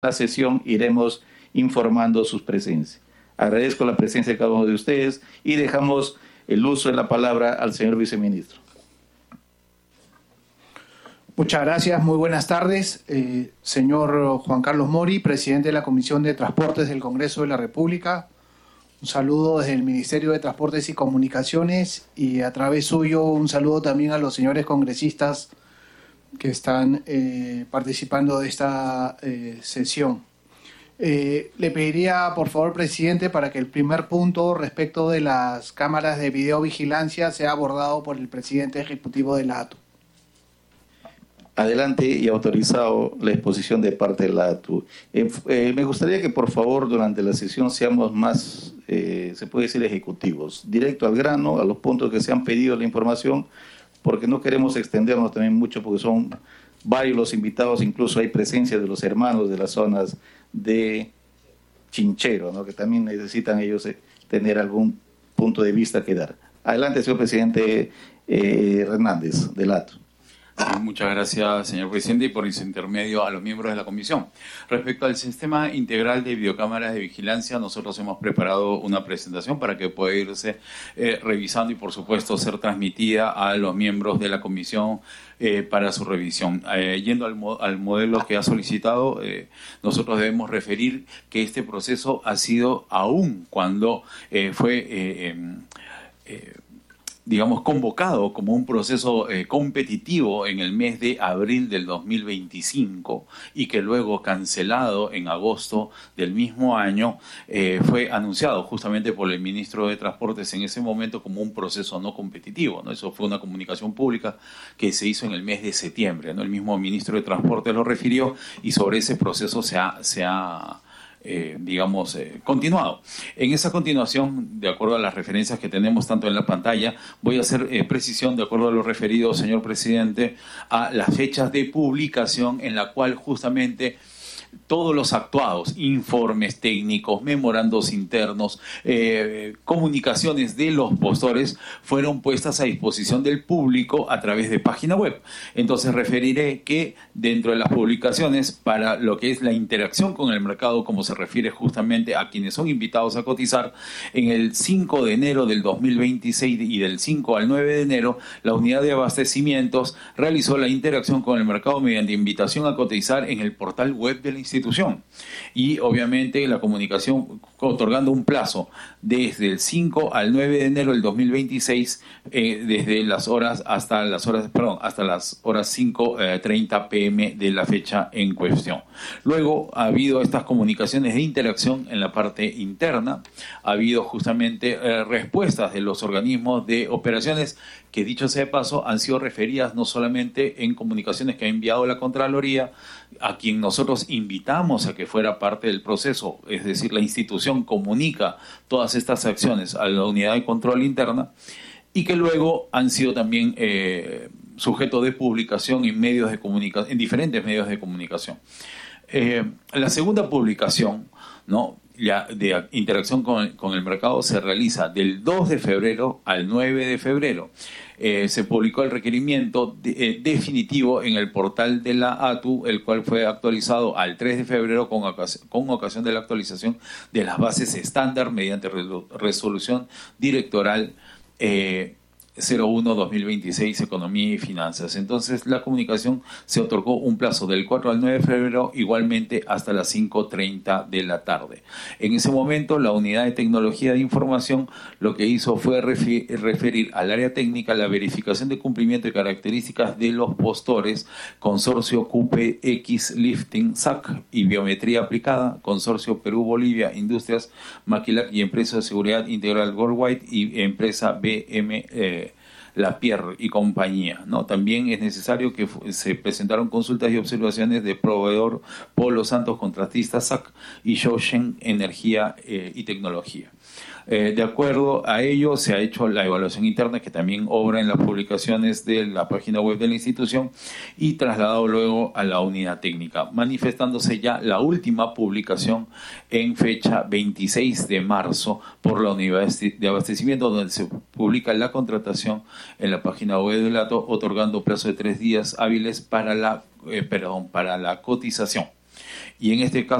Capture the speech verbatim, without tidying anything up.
la sesión iremos informando sus presencias. Agradezco la presencia de cada uno de ustedes y dejamos el uso de la palabra al señor viceministro. Muchas gracias, muy buenas tardes. Eh, señor Juan Carlos Mori, presidente de la Comisión de Transportes del Congreso de la República. Un saludo desde el Ministerio de Transportes y Comunicaciones y a través suyo un saludo también a los señores congresistas que están eh, participando de esta eh, sesión. Eh, le pediría, por favor, presidente, para que el primer punto respecto de las cámaras de videovigilancia sea abordado por el presidente ejecutivo de la A T U. Adelante y autorizado la exposición de parte de la A T U. Eh, eh, me gustaría que, por favor, durante la sesión seamos más, eh, se puede decir, ejecutivos, directo al grano, a los puntos que se han pedido la información, porque no queremos extendernos también mucho, porque son varios los invitados, incluso hay presencia de los hermanos de las zonas de Chinchero, ¿no?, que también necesitan ellos eh, tener algún punto de vista que dar. Adelante, señor presidente eh, Hernández, de la A T U. Muchas gracias, señor presidente, y por ese intermedio a los miembros de la comisión. Respecto al sistema integral de videocámaras de vigilancia, nosotros hemos preparado una presentación para que pueda irse eh, revisando y, por supuesto, ser transmitida a los miembros de la comisión eh, para su revisión. Eh, yendo al, mo al modelo que ha solicitado, eh, nosotros debemos referir que este proceso ha sido aún cuando eh, fue... Eh, eh, digamos, convocado como un proceso eh, competitivo en el mes de abril del dos mil veinticinco y que luego cancelado en agosto del mismo año, eh, fue anunciado justamente por el ministro de Transportes en ese momento como un proceso no competitivo, ¿no? Eso fue una comunicación pública que se hizo en el mes de septiembre, ¿no? El mismo ministro de Transportes lo refirió y sobre ese proceso se ha... Se ha Eh, digamos, eh, continuado. En esa continuación, de acuerdo a las referencias que tenemos tanto en la pantalla, voy a hacer eh, precisión, de acuerdo a lo referido, señor presidente, a las fechas de publicación en la cual justamente todos los actuados, informes técnicos, memorandos internos, eh, comunicaciones de los postores fueron puestas a disposición del público a través de página web. Entonces referiré que dentro de las publicaciones para lo que es la interacción con el mercado, como se refiere justamente a quienes son invitados a cotizar, en el cinco de enero del dos mil veintiséis y del cinco al nueve de enero, la unidad de abastecimientos realizó la interacción con el mercado mediante invitación a cotizar en el portal web de la institución y obviamente la comunicación otorgando un plazo desde el cinco al nueve de enero del dos mil veintiséis, eh, desde las horas hasta las horas perdón hasta las horas cinco treinta p m de la fecha en cuestión. Luego ha habido estas comunicaciones de interacción en la parte interna, ha habido justamente eh, respuestas de los organismos de operaciones que, dicho sea de paso, han sido referidas no solamente en comunicaciones que ha enviado la Contraloría, a quien nosotros invitamos a que fuera parte del proceso, es decir, la institución comunica todas estas acciones a la unidad de control interna, y que luego han sido también eh, sujeto de publicación en medios de comunicación, en diferentes medios de comunicación. Eh, la segunda publicación, ¿no?, ya de interacción con el, con el mercado se realiza del dos de febrero al nueve de febrero. Eh, se publicó el requerimiento de, eh, definitivo en el portal de la A T U, el cual fue actualizado al tres de febrero con, ocasión, con ocasión de la actualización de las bases estándar mediante re, resolución directoral eh, cero uno dos mil veintiséis, Economía y Finanzas. Entonces, la comunicación se otorgó un plazo del cuatro al nueve de febrero, igualmente hasta las cinco treinta de la tarde. En ese momento, la Unidad de Tecnología de Información lo que hizo fue refi- referir al área técnica la verificación de cumplimiento de características de los postores, Consorcio Q P X Lifting S A C y Biometría Aplicada, Consorcio Perú-Bolivia, Industrias Maquilac y Empresa de Seguridad Integral Worldwide y Empresa B M eh, Lapierre y compañía, ¿no? También es necesario que se presentaron consultas y observaciones de proveedor Polo Santos Contratistas S A C y Shoshen Energía eh, y Tecnología. Eh, de acuerdo a ello, se ha hecho la evaluación interna, que también obra en las publicaciones de la página web de la institución, y trasladado luego a la unidad técnica, manifestándose ya la última publicación en fecha veintiséis de marzo por la unidad de abastecimiento, donde se publica la contratación en la página web del A T O, otorgando plazo de tres días hábiles para la, eh, perdón, para la cotización. y en este caso